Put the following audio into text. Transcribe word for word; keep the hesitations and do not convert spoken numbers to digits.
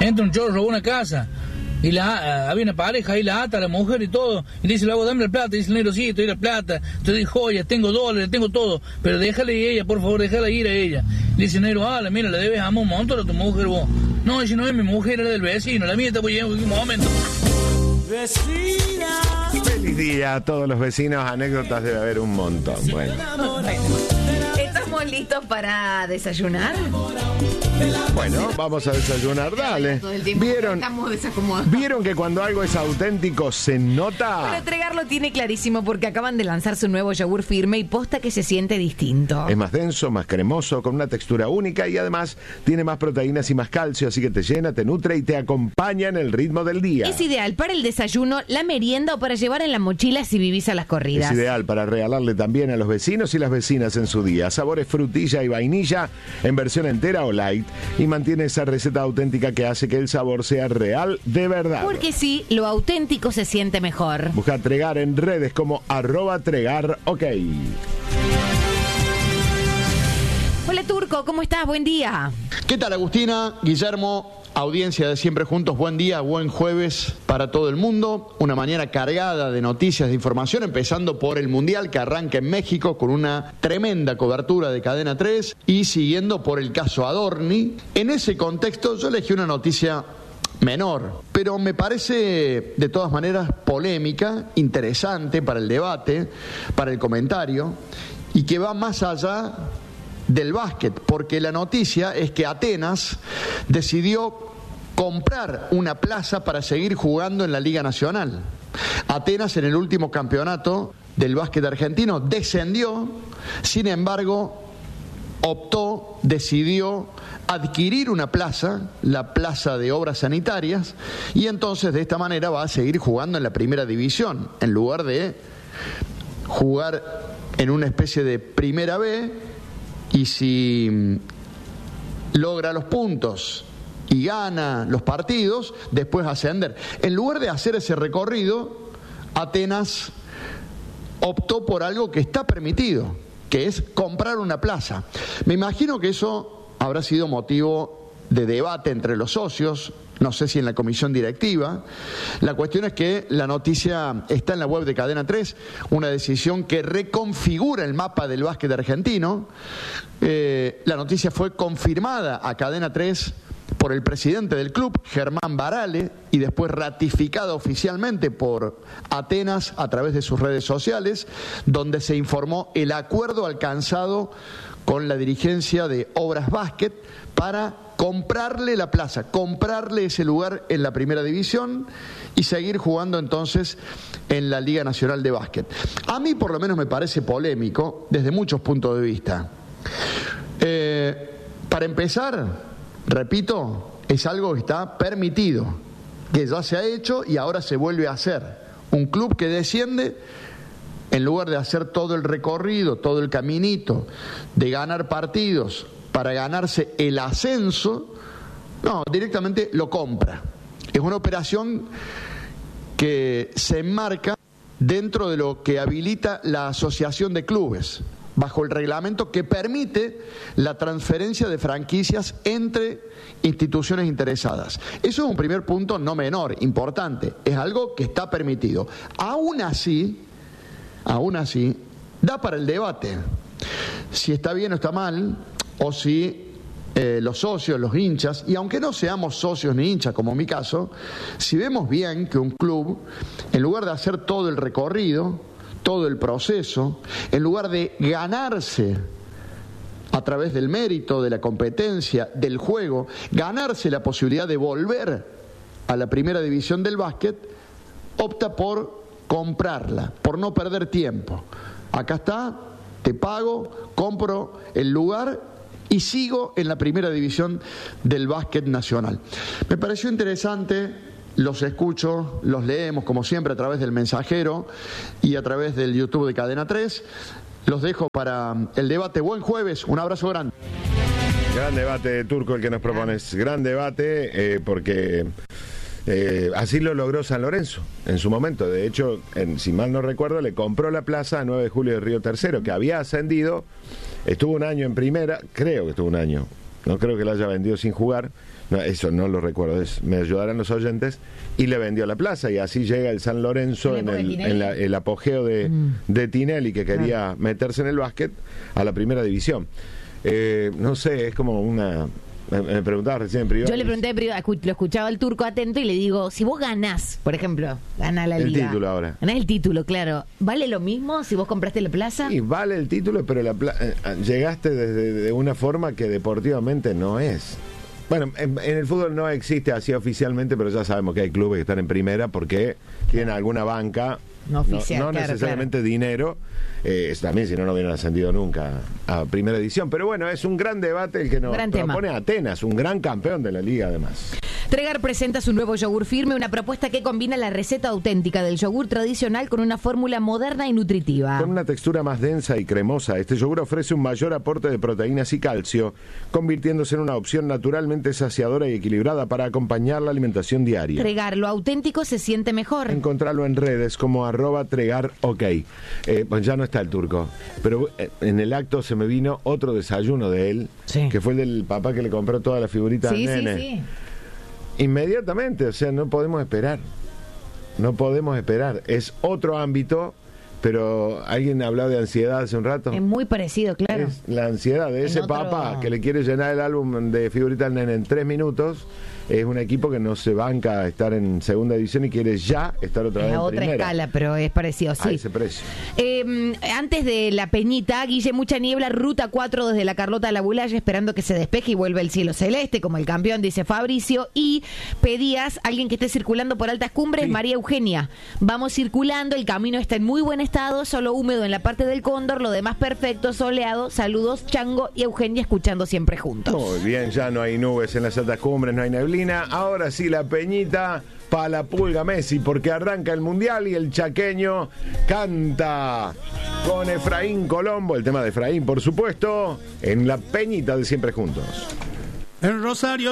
entra un chorro a una casa y la, había una pareja ahí, la ata a la mujer y todo, y le dice, luego dame la plata, y dice el negro, sí, te doy la plata, te doy joyas, tengo dólares, tengo todo, pero déjale ir a ella, por favor, déjala ir a ella. Le dice el negro, ah, la mira, la debes amar un montón a tu mujer vos. No, si no es mi mujer, era del vecino, la mía está por llegar en un momento. Vecina. Feliz día a todos los vecinos, anécdotas debe haber un montón. Bueno. ¿Estamos listos para desayunar? Bueno, vamos a desayunar, dale. Todo el tiempo ¿Vieron, estamos desacomodados. ¿Vieron que cuando algo es auténtico se nota? Bueno, Tregar lo tiene clarísimo porque acaban de lanzar su nuevo yogur firme y posta que se siente distinto. Es más denso, más cremoso, con una textura única y además tiene más proteínas y más calcio, así que te llena, te nutre y te acompaña en el ritmo del día. Es ideal para el desayuno, la merienda o para llevar en la mochila si vivís a las corridas. Es ideal para regalarle también a los vecinos y las vecinas en su día. Sabores frutilla y vainilla en versión entera o light y mantiene esa receta auténtica que hace que el sabor sea real de verdad. Porque sí, lo auténtico se siente mejor. Busca Tregar en redes como arroba Tregar, ok. Hola Turco, ¿cómo estás? Buen día. ¿Qué tal, Agustina? Guillermo, audiencia de Siempre Juntos, buen día, buen jueves para todo el mundo. Una mañana cargada de noticias, de información, empezando por el Mundial que arranca en México con una tremenda cobertura de Cadena tres y siguiendo por el caso Adorni. En ese contexto yo elegí una noticia menor, pero me parece de todas maneras polémica, interesante para el debate, para el comentario, y que va más allá del básquet, porque la noticia es que Atenas decidió comprar una plaza para seguir jugando en la Liga Nacional. Atenas en el último campeonato del básquet argentino descendió, sin embargo optó, decidió adquirir una plaza, la plaza de obras sanitarias, y entonces de esta manera va a seguir jugando en la primera división, en lugar de jugar en una especie de primera B, y si logra los puntos y gana los partidos, después ascender. En lugar de hacer ese recorrido, Atenas optó por algo que está permitido, que es comprar una plaza. Me imagino que eso habrá sido motivo de debate entre los socios, no sé si en la comisión directiva. La cuestión es que la noticia está en la web de Cadena tres, una decisión que reconfigura el mapa del básquet argentino. Eh, la noticia fue confirmada a Cadena tres por el presidente del club, Germán Barale, y después ratificada oficialmente por Atenas a través de sus redes sociales, donde se informó el acuerdo alcanzado con la dirigencia de Obras Básquet para comprarle la plaza, comprarle ese lugar en la primera división y seguir jugando entonces en la Liga Nacional de Básquet. A mí por lo menos me parece polémico desde muchos puntos de vista. Eh, para empezar, repito, es algo que está permitido, que ya se ha hecho y ahora se vuelve a hacer. Un club que desciende, en lugar de hacer todo el recorrido, todo el caminito, de ganar partidos para ganarse el ascenso, no, directamente lo compra. Es una operación que se enmarca dentro de lo que habilita la Asociación de Clubes, bajo el reglamento que permite la transferencia de franquicias entre instituciones interesadas. Eso es un primer punto no menor, importante, es algo que está permitido. Aún así, aún así, da para el debate si está bien o está mal, o si eh, los socios, los hinchas, y aunque no seamos socios ni hinchas como en mi caso, si vemos bien que un club, en lugar de hacer todo el recorrido, todo el proceso, en lugar de ganarse a través del mérito, de la competencia, del juego, ganarse la posibilidad de volver a la primera división del básquet, opta por comprarla, por no perder tiempo. Acá está, te pago, compro el lugar y sigo en la primera división del básquet nacional. Me pareció interesante, los escucho, los leemos como siempre a través del Mensajero y a través del YouTube de Cadena tres. Los dejo para el debate. Buen jueves, un abrazo grande. Gran debate, Turco, el que nos propones. Gran debate, eh, porque eh, así lo logró San Lorenzo en su momento. De hecho, en, si mal no recuerdo, le compró la plaza a nueve de julio de Río Tercero, que había ascendido, estuvo un año en primera, creo que estuvo un año, no creo que la haya vendido sin jugar, No, eso no lo recuerdo, es, me ayudarán los oyentes, y le vendió la plaza, y así llega el San Lorenzo en el, en la, el apogeo de, mm. de Tinelli, que quería claro. meterse en el básquet a la primera división. Eh, no sé, es como una... Me, me preguntaba recién en privado. Yo le pregunté en privado, lo escuchaba el Turco atento y le digo, si vos ganás, por ejemplo, gana la el liga. El título ahora. Ganás el título, claro. ¿Vale lo mismo si vos compraste la plaza? Sí, vale el título, pero la pla- llegaste desde de una forma que deportivamente no es. Bueno, en, en el fútbol no existe así oficialmente, pero ya sabemos que hay clubes que están en primera porque tienen alguna banca. No oficial, no, no claro, necesariamente claro. dinero, eh, también si no, no hubieran ascendido nunca a primera edición. Pero bueno, es un gran debate el que nos gran propone tema. Atenas, un gran campeón de la liga además. Tregar presenta su nuevo yogur firme, una propuesta que combina la receta auténtica del yogur tradicional con una fórmula moderna y nutritiva. Con una textura más densa y cremosa, este yogur ofrece un mayor aporte de proteínas y calcio, convirtiéndose en una opción naturalmente saciadora y equilibrada para acompañar la alimentación diaria. Tregar, lo auténtico se siente mejor. Encontrarlo en redes como arroba tregar ok. Eh, pues ya no está el Turco, pero en el acto se me vino otro desayuno de él, sí. que fue el del papá que le compró todas las figuritas sí, al nene. Sí, sí. Inmediatamente, o sea, no podemos esperar. No podemos esperar. Es otro ámbito, pero alguien hablaba de ansiedad hace un rato. Es muy parecido, claro. Es la ansiedad de ese en otro... papá que le quiere llenar el álbum de figuritas al nene en tres minutos. Es un equipo que no se banca a estar en segunda división y quiere ya estar otra vez en otra primera. escala, pero es parecido, sí. A ese precio. Eh, antes de la Peñita, Guille, mucha niebla, ruta cuatro desde la Carlota a la Bulaya, esperando que se despeje y vuelva el cielo celeste, como el campeón, dice Fabricio. Y pedías, alguien que esté circulando por altas cumbres, sí. María Eugenia. Vamos circulando, el camino está en muy buen estado, solo húmedo en la parte del Cóndor, lo demás perfecto, soleado. Saludos, Chango y Eugenia, escuchando siempre juntos. Muy bien, ya no hay nubes en las altas cumbres, no hay neblina. Ahora sí, la Peñita para la Pulga Messi, porque arranca el Mundial y el chaqueño canta con Efraín Colombo, el tema de Efraín, por supuesto, en la Peñita de Siempre Juntos. En Rosario